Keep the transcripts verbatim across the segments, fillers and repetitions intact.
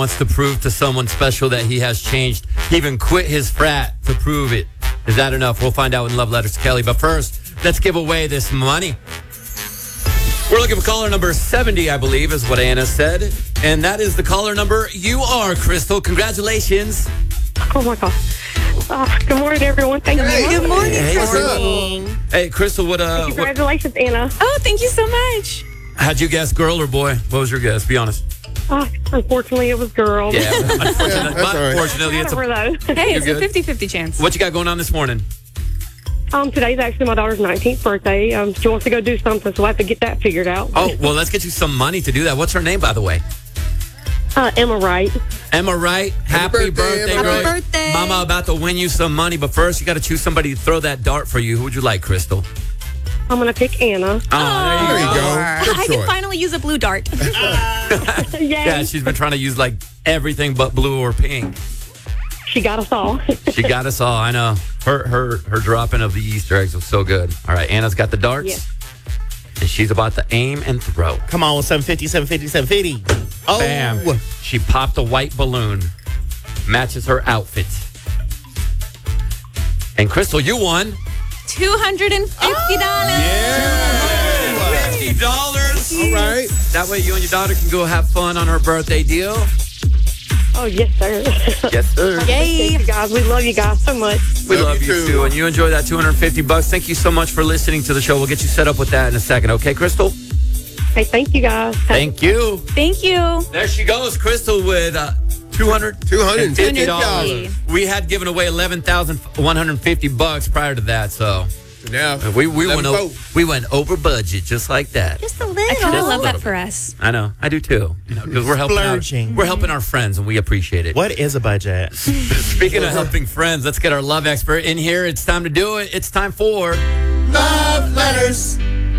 wants to prove to someone special that he has changed. He even quit his frat to prove it. Is that enough? We'll find out in Love Letters to Kelly. But first, let's give away this money. We're looking for caller number seventy, I believe, is what Anna said. And that is the caller number you are, Crystal. Congratulations. Oh, my God. Oh, good morning, everyone. Thank Hey, you. good morning. Hey, What's Crystal. up? Hey, Crystal, what, uh, what, Congratulations, Anna. Oh, thank you so much. how'd you guess, girl or boy? What was your guess? Be honest. Oh, unfortunately, it was girl. Yeah, unfortunately, that's all right. unfortunately it's a... Whatever, though. Hey, it's You're a good. fifty-fifty chance. What you got going on this morning? Um, today's actually my daughter's nineteenth birthday. Um, she wants to go do something, so I have to get that figured out. Oh, well, let's get you some money to do that. What's her name, by the way? Uh, Emma Wright. Emma Wright. Happy, birthday, Emma. girl. Happy birthday. Mama about to win you some money, but first you got to choose somebody to throw that dart for you. Who would you like, Crystal? I'm going to pick Anna. Oh, There you go. I Good can choice. finally use a blue dart. Yay. Yeah, she's been trying to use like everything but blue or pink. She got us all. She got us all. I know. Her her her dropping of the Easter eggs was so good. All right, Anna's got the darts. Yes. And she's about to aim and throw. Come on, seven fifty, seven fifty, seven fifty. Oh. Bam. She popped a white balloon. Matches her outfit. And Crystal, you won. two hundred fifty dollars. fifty dollars. All right. That way you and your daughter can go have fun on her birthday deal. Oh, yes, sir. Yes, sir. Thank Yay. you, guys. We love you guys so much. We Love love you you too. too. And you enjoy that two hundred fifty bucks. Thank you so much for listening to the show. We'll get you set up with that in a second. Okay, Crystal? Hey, thank you, guys. Thank you. Thank you. There she goes, Crystal, with uh, two hundred two hundred fifty dollars. We had given away eleven thousand one hundred fifty bucks prior to that, so Yeah. we we went eleven o- vote. we went over budget just like that. Just a little. I kind Just of a love that little. for us. I know, I do too. You know, because we're helping our, Splurging. we're helping our friends, and we appreciate it. What is a budget? Speaking of helping friends, let's get our love expert in here. It's time to do it. It's time for Love letters.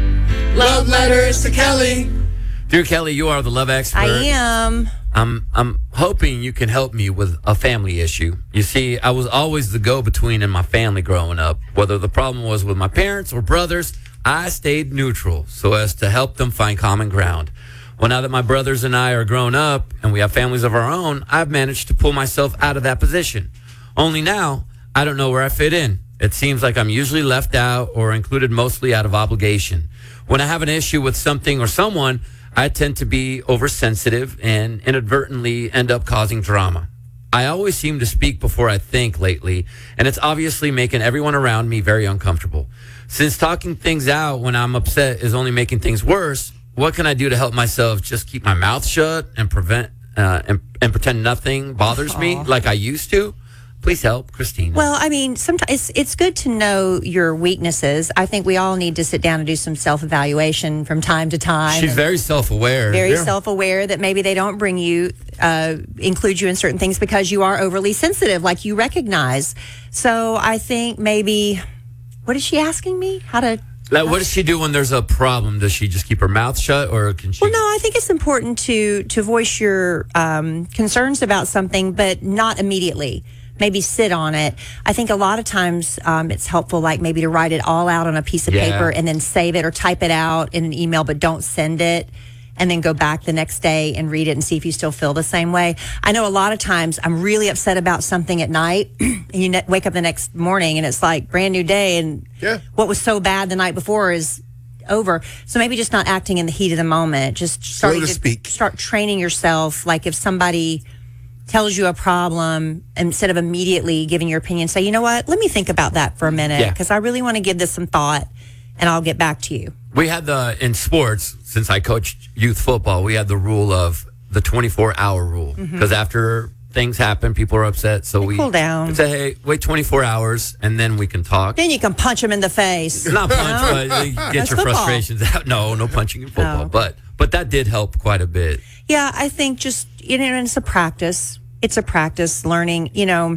Love letters to Kelly. Dear Kelly. You are the love expert. I am. I'm I'm hoping you can help me with a family issue. You see, I was always the go-between in my family growing up. Whether the problem was with my parents or brothers, I stayed neutral so as to help them find common ground. Well, now that my brothers and I are grown up and we have families of our own, I've managed to pull myself out of that position. Only now, I don't know where I fit in. It seems like I'm usually left out or included mostly out of obligation. When I have an issue with something or someone, I tend to be oversensitive and inadvertently end up causing drama. I always seem to speak before I think lately, and it's obviously making everyone around me very uncomfortable. Since talking things out when I'm upset is only making things worse, what can I do to help myself just keep my mouth shut and prevent uh, and, and pretend nothing bothers me like I used to? Please help, Christina. Well, I mean, sometimes it's, it's good to know your weaknesses. I think we all need to sit down and do some self-evaluation from time to time. She's and very self-aware. very Yeah. self-aware that maybe they don't bring you, uh, include you in certain things because you are overly sensitive, like you recognize. So I think maybe, what is she asking me? How to... Like, what does she do when there's a problem? Does she just keep her mouth shut, or can she? Well, no, I think it's important to to voice your um, concerns about something, but not immediately. Maybe sit on it. I think a lot of times um, it's helpful, like maybe to write it all out on a piece of Yeah. paper and then save it or type it out in an email, but don't send it. And then go back the next day and read it and see if you still feel the same way. I know a lot of times I'm really upset about something at night and you ne- wake up the next morning and it's like brand new day. And Yeah. what was so bad the night before is over. So maybe just not acting in the heat of the moment. Just starting to to speak. start training yourself. Like if somebody tells you a problem, instead of immediately giving your opinion, say, you know what, let me think about that for a minute Yeah. because I really want to give this some thought and I'll get back to you. We had the, in sports, since I coached youth football, we had the rule of the twenty-four hour rule. Because after things happen, people are upset. So we cool down. we say, hey, wait twenty-four hours and then we can talk. Then you can punch them in the face. Not punch, but you get That's your football. frustrations out. No, no punching in football. Oh. But but that did help quite a bit. Yeah, I think just, you know, it's a practice. It's a practice learning. You know,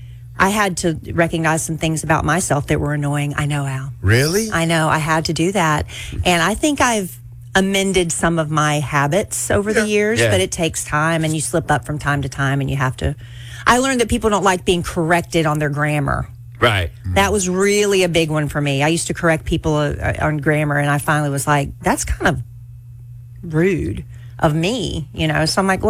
I had to recognize some things about myself that were annoying. I know, Al. Really? I know I had to do that. And I think I've amended some of my habits over the years, Yeah. but it takes time and you slip up from time to time and you have to. I learned that people don't like being corrected on their grammar. Right. That was really a big one for me. I used to correct people uh, on grammar and I finally was like, that's kind of rude of me, you know? So I'm like,